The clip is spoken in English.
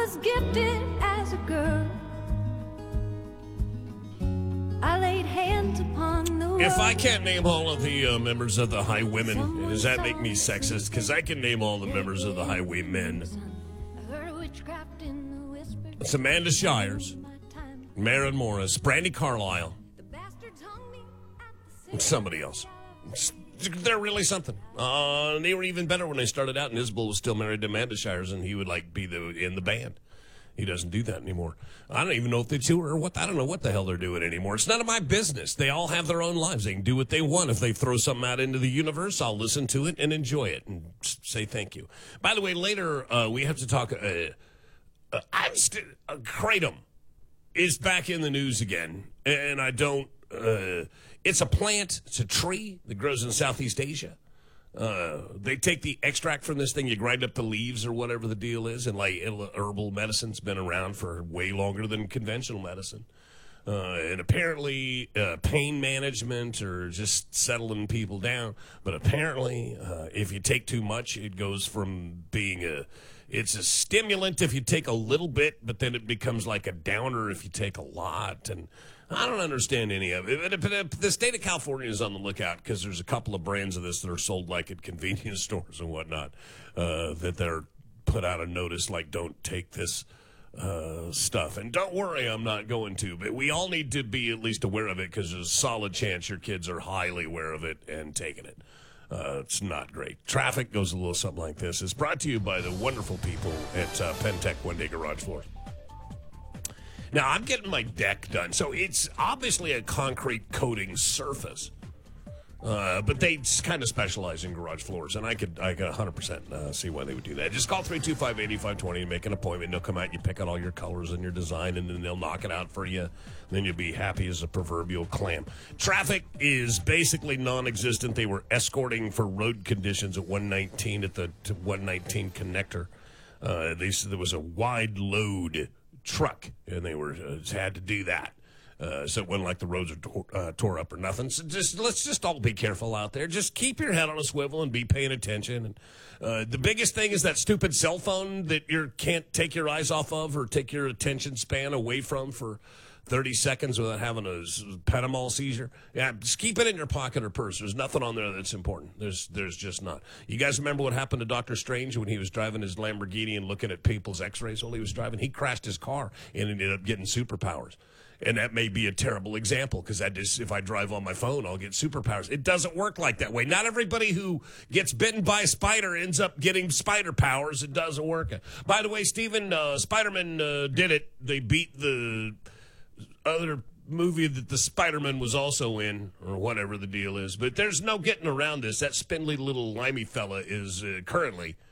was gifted as a girl. I laid hands upon the world. If I can't name all of the members of the Highwaymen, does that make me sexist? Because I can name all the members of the Highwaymen. It's Amanda Shires, Maren Morris, Brandy Carlisle, and somebody else. They're really something. They were even better when they started out, and Isabel was still married to Amanda Shires, and he would be in the band. He doesn't do that anymore. I don't even know if they tour or what. I don't know what the hell they're doing anymore. It's none of my business. They all have their own lives. They can do what they want. If they throw something out into the universe, I'll listen to it and enjoy it and say thank you. By the way, later we have to talk. Kratom is back in the news again, and I don't. It's a plant. It's a tree that grows in Southeast Asia. They take the extract from this thing, you grind up the leaves or whatever the deal is, and herbal medicine's been around for way longer than conventional medicine. And apparently pain management or just settling people down. But apparently if you take too much, it goes from being it's a stimulant if you take a little bit, but then it becomes like a downer if you take a lot. And I don't understand any of it. But the state of California is on the lookout because there's a couple of brands of this that are sold like at convenience stores and whatnot that they're put out a notice like, don't take this stuff. And don't worry, I'm not going to. But we all need to be at least aware of it because there's a solid chance your kids are highly aware of it and taking it. It's not great. Traffic goes a little something like this. It's brought to you by the wonderful people at Pentec One Day Garage Floors. Now, I'm getting my deck done, so it's obviously a concrete coating surface. But they kind of specialize in garage floors, and I could 100% see why they would do that. Just call 325-8520 and make an appointment. They'll come out, you pick out all your colors and your design, and then they'll knock it out for you. Then you'll be happy as a proverbial clam. Traffic is basically non-existent. They were escorting for road conditions at 119 at the 119 connector. There was a wide load truck, and they had to do that. So it wasn't like the roads are tore up or nothing. So let's just all be careful out there. Just keep your head on a swivel and be paying attention. And the biggest thing is that stupid cell phone that you can't take your eyes off of or take your attention span away from for 30 seconds without having a Panama seizure. Yeah, just keep it in your pocket or purse. There's nothing on there that's important. There's just not. You guys remember what happened to Dr. Strange when he was driving his Lamborghini and looking at people's x-rays while he was driving? He crashed his car and ended up getting superpowers. And that may be a terrible example because if I drive on my phone, I'll get superpowers. It doesn't work like that way. Not everybody who gets bitten by a spider ends up getting spider powers. It doesn't work. By the way, Steven, Spider-Man did it. They beat the other movie that the Spider-Man was also in, or whatever the deal is. But there's no getting around this. That spindly little limey fella is currently